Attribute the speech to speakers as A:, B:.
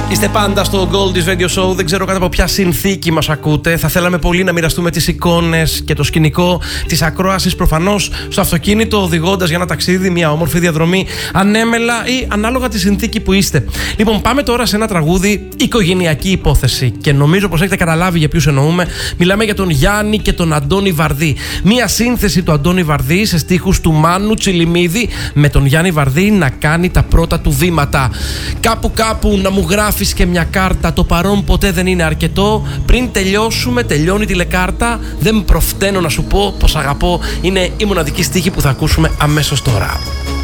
A: Είστε πάντα στο Goldie's Radio Show. Δεν ξέρω κάτω από ποια συνθήκη μας ακούτε. Θα θέλαμε πολύ να μοιραστούμε τις εικόνες και το σκηνικό της ακρόασης, προφανώς στο αυτοκίνητο, οδηγώντας για ένα ταξίδι, μια όμορφη διαδρομή, ανέμελα ή ανάλογα τη συνθήκη που είστε. Λοιπόν, πάμε τώρα σε ένα τραγούδι οικογενειακή υπόθεση. Και νομίζω πως έχετε καταλάβει για ποιους εννοούμε. Μιλάμε για τον Γιάννη και τον Αντώνη Βαρδί. Μια σύνθεση του Αντώνη Βαρδί σε στίχους του Μάνου Τσιλιμίδη, με τον Γιάννη Βαρδί να κάνει τα πρώτα του βήματα. Κάπου να μου γράφεις και μια κάρτα. Το παρόν ποτέ δεν είναι αρκετό. Πριν τελειώσουμε, τελειώνει τηλεκάρτα. Δεν προφταίνω να σου πω πως αγαπώ. Είναι η μοναδική στίχη που θα ακούσουμε αμέσως τώρα.